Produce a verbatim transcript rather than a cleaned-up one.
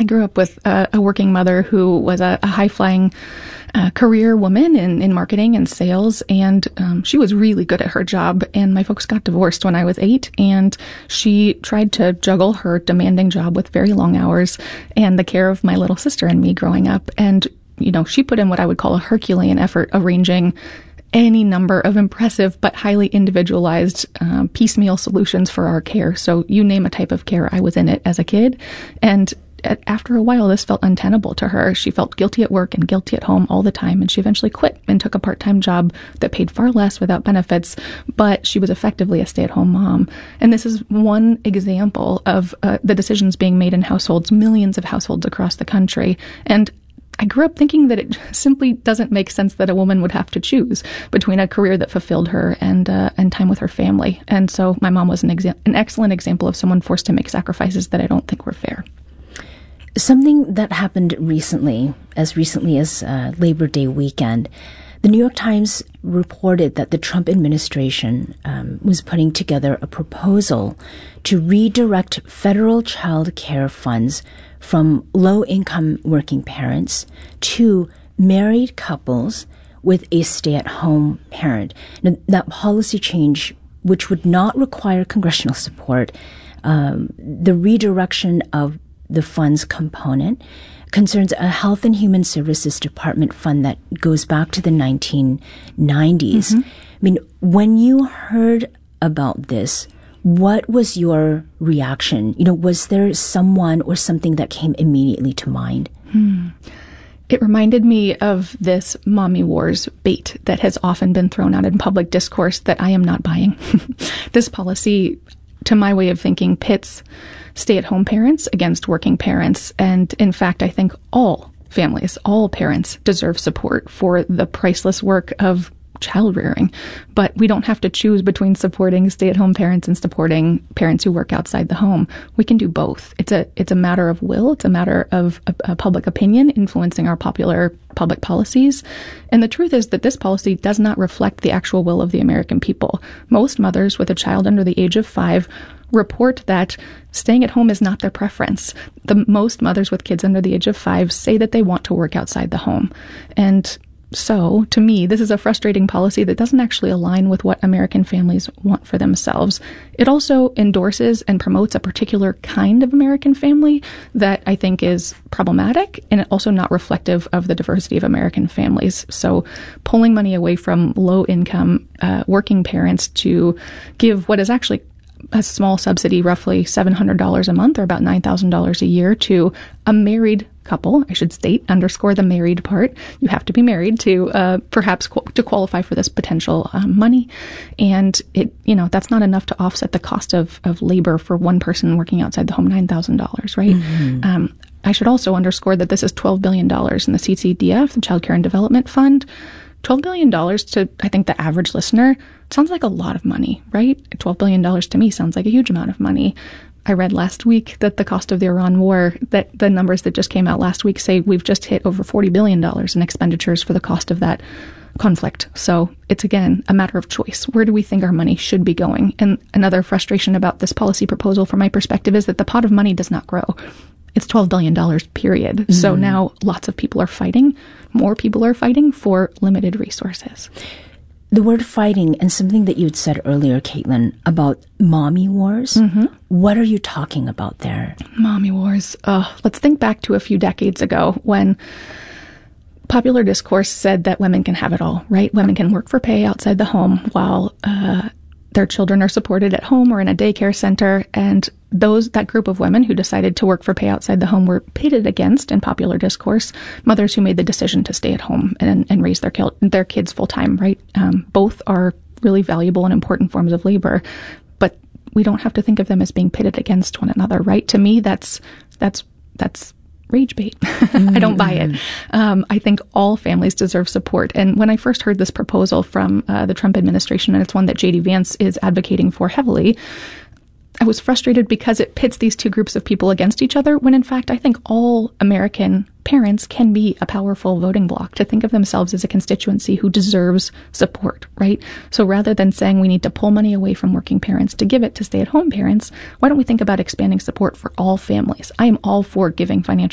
I grew up with a, a working mother who was a, a high-flying uh, career woman in, in marketing and sales, and um, she was really good at her job. And my folks got divorced when I was eight, and she tried to juggle her demanding job with very long hours and the care of my little sister and me growing up. And, you know, she put in what I would call a Herculean effort arranging any number of impressive but highly individualized um, piecemeal solutions for our care. So you name a type of care, I was in it as a kid. And after a while, this felt untenable to her. She felt guilty at work and guilty at home all the time, and she eventually quit and took a part-time job that paid far less without benefits, but she was effectively a stay-at-home mom. And this is one example of uh, the decisions being made in households, millions of households across the country. And I grew up thinking that it simply doesn't make sense that a woman would have to choose between a career that fulfilled her and uh, and time with her family. And so my mom was an, exa- an excellent example of someone forced to make sacrifices that I don't think were fair. Something that happened recently, as recently as uh, Labor Day weekend, the New York Times reported that the Trump administration um, was putting together a proposal to redirect federal child care funds from low-income working parents to married couples with a stay-at-home parent. Now, that policy change, which would not require congressional support, um, the redirection of the funds component concerns a Health and Human Services Department fund that goes back to the nineteen nineties. Mm-hmm. I mean, when you heard about this, what was your reaction? You know, was there someone or something that came immediately to mind? Hmm. It reminded me of this mommy wars bait that has often been thrown out in public discourse that I am not buying. This policy, to my way of thinking, pits stay-at-home parents against working parents. And in fact, I think all families, all parents deserve support for the priceless work of child rearing. But we don't have to choose between supporting stay-at-home parents and supporting parents who work outside the home. We can do both. It's a it's a matter of will. It's a matter of a, a public opinion influencing our popular public policies. And the truth is that this policy does not reflect the actual will of the American people. Most mothers with a child under the age of five report that staying at home is not their preference. The most mothers with kids under the age of five say that they want to work outside the home. And so, to me, this is a frustrating policy that doesn't actually align with what American families want for themselves. It also endorses and promotes a particular kind of American family that I think is problematic, and also not reflective of the diversity of American families. So, pulling money away from low-income uh, working parents to give what is actually a small subsidy, roughly seven hundred dollars a month, or about nine thousand dollars a year, to a married couple. I should state, underscore the married part. You have to be married to uh, perhaps qu- to qualify for this potential um, money. And it, you know, that's not enough to offset the cost of, of labor for one person working outside the home, nine thousand dollars, right? Mm-hmm. Um, I should also underscore that this is twelve billion dollars in the C C D F, the Child Care and Development Fund. twelve billion dollars to, I think, the average listener sounds like a lot of money, right? twelve billion dollars to me sounds like a huge amount of money. I read last week that the cost of the Iran war, that the numbers that just came out last week say we've just hit over forty billion dollars in expenditures for the cost of that conflict. So it's, again, a matter of choice. Where do we think our money should be going? And another frustration about this policy proposal, from my perspective, is that the pot of money does not grow. It's twelve billion dollars, period. Mm-hmm. So now lots of people are fighting. More people are fighting for limited resources. The word fighting, and something that you had said earlier, Caitlin, about mommy wars. Mm-hmm. What are you talking about there? Mommy wars. Oh, let's think back to a few decades ago when popular discourse said that women can have it all, right? Women can work for pay outside the home while uh, their children are supported at home or in a daycare center. And those that group of women who decided to work for pay outside the home were pitted against, in popular discourse, mothers who made the decision to stay at home and, and raise their, kil- their kids full time, right? Um, both are really valuable and important forms of labor, but we don't have to think of them as being pitted against one another, right? To me, that's that's that's rage bait. Mm. I don't buy it. Um, I think all families deserve support. And when I first heard this proposal from uh, the Trump administration, and it's one that J D Vance is advocating for heavily, I was frustrated because it pits these two groups of people against each other, when in fact I think all American parents can be a powerful voting bloc, to think of themselves as a constituency who deserves support, right? So rather than saying we need to pull money away from working parents to give it to stay-at-home parents, why don't we think about expanding support for all families? I am all for giving financial